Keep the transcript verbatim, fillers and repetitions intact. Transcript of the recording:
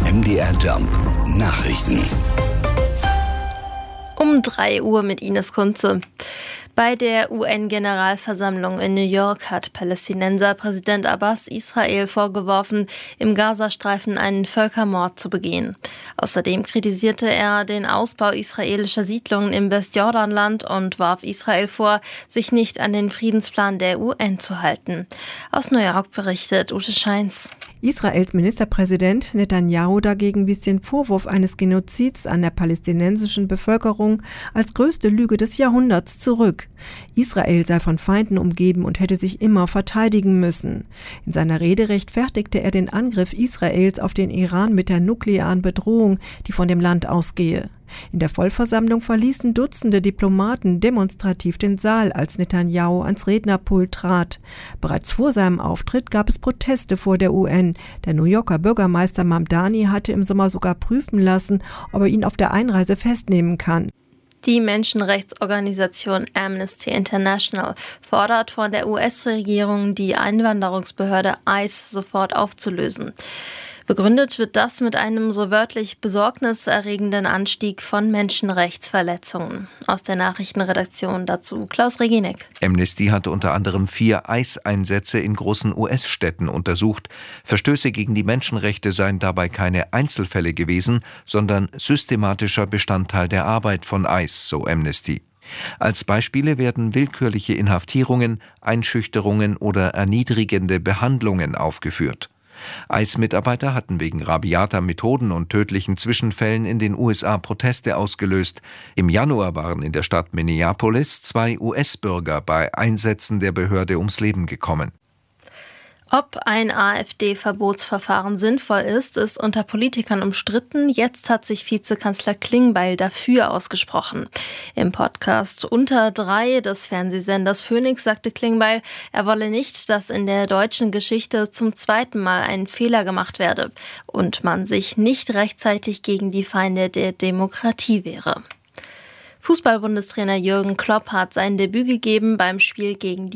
M D R Jump Nachrichten. Um drei Uhr mit Ines Kunze. Bei der U N-Generalversammlung in New York hat Palästinenser Präsident Abbas Israel vorgeworfen, im Gazastreifen einen Völkermord zu begehen. Außerdem kritisierte er den Ausbau israelischer Siedlungen im Westjordanland und warf Israel vor, sich nicht an den Friedensplan der U N zu halten. Aus New York berichtet Ute Scheins. Israels Ministerpräsident Netanyahu dagegen wies den Vorwurf eines Genozids an der palästinensischen Bevölkerung als größte Lüge des Jahrhunderts zurück. Israel sei von Feinden umgeben und hätte sich immer verteidigen müssen. In seiner Rede rechtfertigte er den Angriff Israels auf den Iran mit der nuklearen Bedrohung, die von dem Land ausgehe. In der Vollversammlung verließen Dutzende Diplomaten demonstrativ den Saal, als Netanyahu ans Rednerpult trat. Bereits vor seinem Auftritt gab es Proteste vor der U N. Der New Yorker Bürgermeister Mamdani hatte im Sommer sogar prüfen lassen, ob er ihn auf der Einreise festnehmen kann. Die Menschenrechtsorganisation Amnesty International fordert von der U S-Regierung, die Einwanderungsbehörde I C E sofort aufzulösen. Begründet wird das mit einem so wörtlich besorgniserregenden Anstieg von Menschenrechtsverletzungen. Aus der Nachrichtenredaktion dazu Klaus Reginek. Amnesty hat unter anderem vier I C E-Einsätze in großen U S-Städten untersucht. Verstöße gegen die Menschenrechte seien dabei keine Einzelfälle gewesen, sondern systematischer Bestandteil der Arbeit von I C E, so Amnesty. Als Beispiele werden willkürliche Inhaftierungen, Einschüchterungen oder erniedrigende Behandlungen aufgeführt. I C E-Mitarbeiter hatten wegen rabiater Methoden und tödlichen Zwischenfällen in den U S A Proteste ausgelöst. Im Januar waren in der Stadt Minneapolis zwei U S-Bürger bei Einsätzen der Behörde ums Leben gekommen. Ob ein AfD-Verbotsverfahren sinnvoll ist, ist unter Politikern umstritten. Jetzt hat sich Vizekanzler Klingbeil dafür ausgesprochen. Im Podcast Unter drei des Fernsehsenders Phoenix sagte Klingbeil, er wolle nicht, dass in der deutschen Geschichte zum zweiten Mal ein Fehler gemacht werde und man sich nicht rechtzeitig gegen die Feinde der Demokratie wehre. Fußball-Bundestrainer Jürgen Klopp hat sein Debüt gegeben beim Spiel gegen die